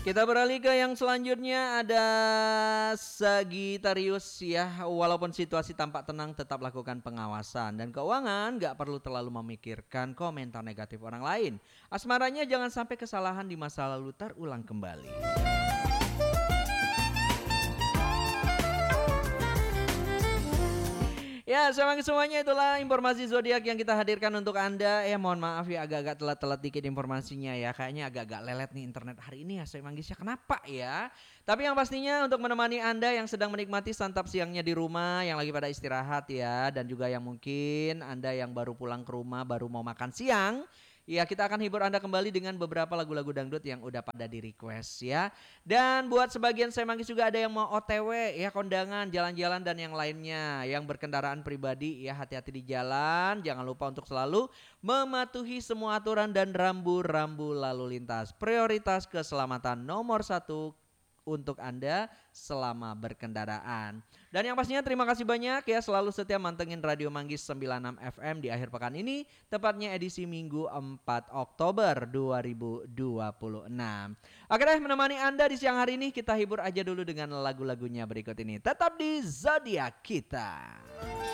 Kita beralih ke yang selanjutnya ada Sagittarius ya. Walaupun situasi tampak tenang tetap lakukan pengawasan dan keuangan gak perlu terlalu memikirkan komentar negatif orang lain. Asmaranya jangan sampai kesalahan di masa lalu terulang kembali. Ya, semuanya itulah informasi zodiak yang kita hadirkan untuk Anda. Ya, mohon maaf ya agak-agak telat-telat dikit informasinya ya. Kayaknya agak-agak lelet nih internet hari ini ya, saya manggilnya kenapa ya? Tapi yang pastinya untuk menemani Anda yang sedang menikmati santap siangnya di rumah, yang lagi pada istirahat ya, dan juga yang mungkin Anda yang baru pulang ke rumah, baru mau makan siang. Ya, kita akan hibur Anda kembali dengan beberapa lagu-lagu dangdut yang udah pada di request ya. Dan buat sebagian saya manggis juga ada yang mau OTW ya, kondangan, jalan-jalan dan yang lainnya. Yang berkendaraan pribadi ya, hati-hati di jalan. Jangan lupa untuk selalu mematuhi semua aturan dan rambu-rambu lalu lintas. Prioritas keselamatan nomor satu untuk Anda selama berkendaraan. Dan yang pastinya terima kasih banyak ya selalu setia mantengin Radio Manggis 96 FM di akhir pekan ini, tepatnya edisi Minggu 4 Oktober 2026. Oke deh, menemani Anda di siang hari ini kita hibur aja dulu dengan lagu-lagunya berikut ini. Tetap di Zodiak kita.